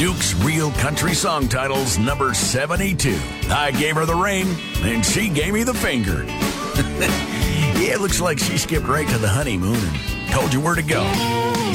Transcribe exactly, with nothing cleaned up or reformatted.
Duke's Real Country Song Titles, number seventy-two. I gave her the ring, and she gave me the finger. Yeah, it looks like she skipped right to the honeymoon and told you where to go.